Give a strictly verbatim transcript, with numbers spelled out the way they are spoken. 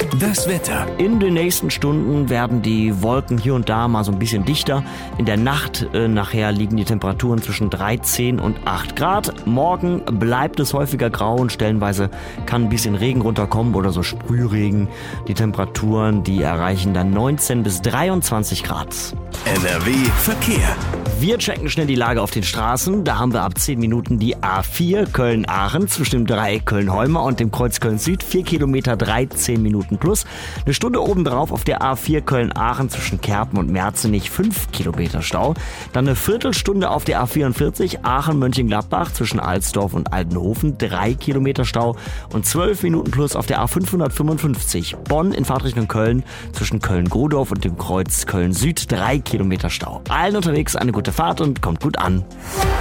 Das Wetter. In den nächsten Stunden werden die Wolken hier und da mal so ein bisschen dichter. In der Nacht äh, nachher liegen die Temperaturen zwischen dreizehn und acht Grad. Morgen bleibt es häufiger grau und stellenweise kann ein bisschen Regen runterkommen oder so Sprühregen. Die Temperaturen, die erreichen dann neunzehn bis dreiundzwanzig Grad. N R W Verkehr. Wir checken schnell die Lage auf den Straßen. Da haben wir ab zehn Minuten die A vier Köln-Aachen zwischen dem Dreieck Köln-Heuma und dem Kreuz Köln-Süd. vier Kilometer, dreizehn Minuten plus. Eine Stunde obendrauf auf der A vier Köln-Aachen zwischen Kerpen und Merzenich. fünf Kilometer Stau. Dann eine Viertelstunde auf der A vierundvierzig Aachen-Mönchengladbach zwischen Alsdorf und Altenhofen. drei Kilometer Stau. Und zwölf Minuten plus auf der A fünfhundertfünfundfünfzig Bonn in Fahrtrichtung Köln zwischen Köln-Godorf und dem Kreuz Köln-Süd. drei Kilometer Stau. Allen unterwegs eine gute Fahrt und kommt gut an.